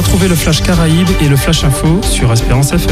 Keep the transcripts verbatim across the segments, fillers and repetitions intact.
Retrouvez le Flash Caraïbes et le Flash Info sur Espérance F M.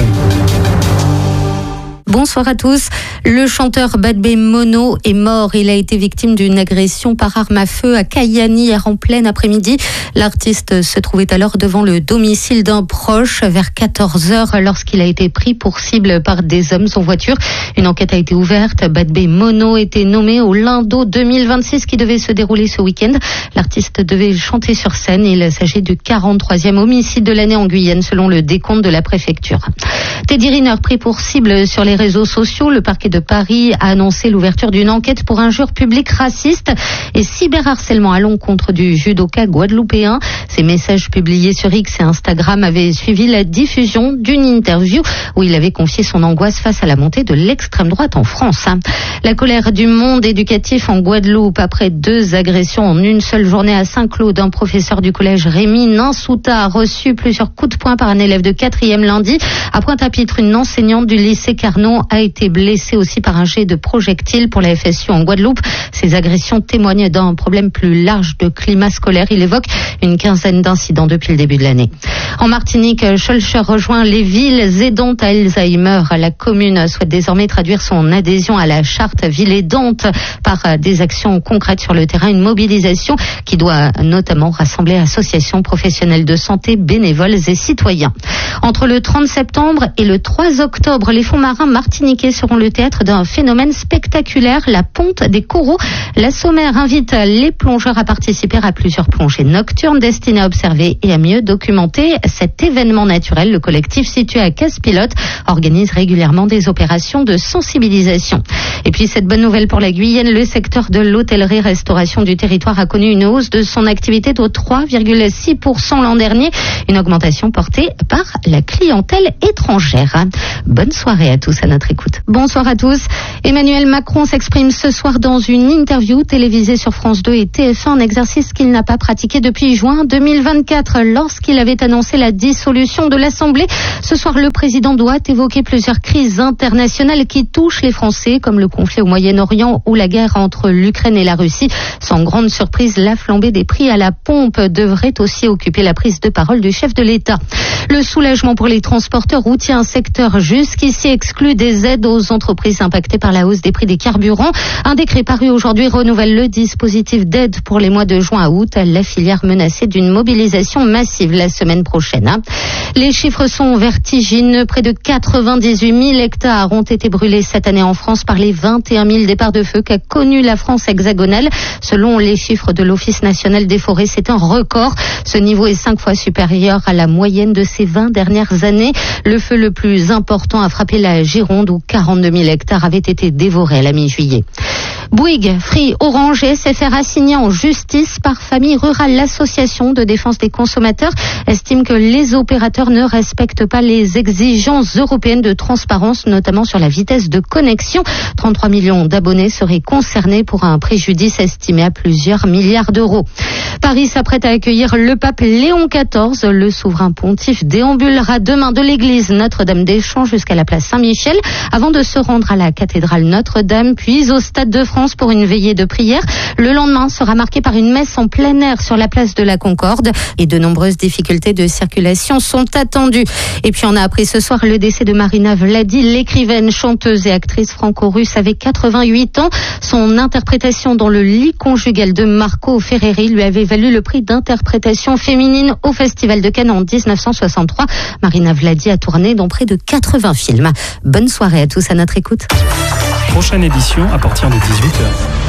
Bonsoir à tous. Le chanteur Bad Bay Mono est mort. Il a été victime d'une agression par arme à feu à Kayani hier en plein après-midi. L'artiste se trouvait alors devant le domicile d'un proche vers quatorze heures lorsqu'il a été pris pour cible par des hommes en voiture. Une enquête a été ouverte. Bad Bay Mono était nommé au Lindo deux mille vingt-six qui devait se dérouler ce week-end. L'artiste devait chanter sur scène. Il s'agit du quarante-troisième homicide de l'année en Guyane selon le décompte de la préfecture. Teddy Riner pris pour cible sur les réseaux sociaux. Le parquet de Paris a annoncé l'ouverture d'une enquête pour injure publique raciste et cyberharcèlement à l'encontre du judoka guadeloupéen. Ces messages publiés sur X et Instagram avaient suivi la diffusion d'une interview où il avait confié son angoisse face à la montée de l'extrême droite en France. La colère du monde éducatif en Guadeloupe après deux agressions en une seule journée à Saint-Claude. Un professeur du collège Rémi Ninsouta a reçu plusieurs coups de poing par un élève de quatrième lundi. À Pointe-à-Pitre, une enseignante du lycée Carnot a été blessée aussi par un jet de projectiles pour la F S U en Guadeloupe. Ces agressions témoignent d'un problème plus large de climat scolaire. Il évoque une quinzaine d'incidents depuis le début de l'année. En Martinique, Schœlcher rejoint les villes aidantes à Alzheimer. La commune souhaite désormais traduire son adhésion à la charte ville aidante par des actions concrètes sur le terrain, une mobilisation qui doit notamment rassembler associations professionnelles de santé, bénévoles et citoyens. Entre le trente septembre et le trois octobre, les fonds marins martiniquais seront le théâtre d'un phénomène spectaculaire, la ponte des coraux. La Sommaire invite les plongeurs à participer à plusieurs plongées nocturnes destinées à observer et à mieux documenter cet événement naturel. Le collectif situé à Casse-Pilote organise régulièrement des opérations de sensibilisation. Et puis cette bonne nouvelle pour la Guyane, le secteur de l'hôtellerie-restauration du territoire a connu une hausse de son activité de trois virgule six pour cent l'an dernier, une augmentation portée par la clientèle étrangère. Bonne soirée à tous à notre écoute. Bonsoir à tous. Emmanuel Macron s'exprime ce soir dans une interview télévisée sur France deux et T F un, un exercice qu'il n'a pas pratiqué depuis juin deux mille vingt-quatre lorsqu'il avait annoncé la dissolution de l'Assemblée. Ce soir, le président doit évoquer plusieurs crises internationales qui touchent les Français, comme le conflit au Moyen-Orient ou la guerre entre l'Ukraine et la Russie. Sans grande surprise, la flambée des prix à la pompe devrait aussi occuper la prise de parole du chef de l'État. Le soulagement pour les transporteurs routiers, un secteur jusqu'ici exclu des aides aux entreprises impactées par la hausse des prix des carburants. Un décret paru aujourd'hui renouvelle le dispositif d'aide pour les mois de juin à août. La filière menacée d'une mobilisation massive la semaine prochaine. Les chiffres sont vertigineux. Près de quatre-vingt-dix-huit mille hectares ont été brûlés cette année en France par les vingt et un mille départs de feu qu'a connu la France hexagonale. Selon les chiffres de l'Office national des forêts, c'est un record. Ce niveau est cinq fois supérieur à la moyenne de ces vingt dernières années. Le feu le plus important a frappé la Gironde où quarante-deux mille hectares avaient été dévorés à la mi-juillet. Bouygues, Free, Orange et S F R assignés en justice par Famille Rurale. L'association de défense des consommateurs estime que les opérateurs ne respectent pas les exigences européennes de transparence, notamment sur la vitesse de connexion. trente-trois millions d'abonnés seraient concernés pour un préjudice estimé à plusieurs milliards d'euros. Paris s'apprête à accueillir le pape Léon quatorze. Le souverain pontife déambulera demain de l'église Notre-Dame-des-Champs jusqu'à la place Saint-Michel avant de se rendre à la cathédrale Notre-Dame, puis au Stade de France pour une veillée de prière. Le lendemain sera marqué par une messe en plein air sur la place de la Concorde et de nombreuses difficultés de circulation sont attendues. Et puis on a appris ce soir le décès de Marina Vladi, l'écrivaine, chanteuse et actrice franco-russe avec quatre-vingt-huit ans. Son interprétation dans le lit conjugal de Marco Ferreri lui avait valu le prix d'interprétation féminine au Festival de Cannes en dix-neuf cent soixante-trois. Marina Vladi a tourné dans près de quatre-vingts films. Bonne soirée à tous à notre écoute. Prochaine édition à partir de dix-huit heures.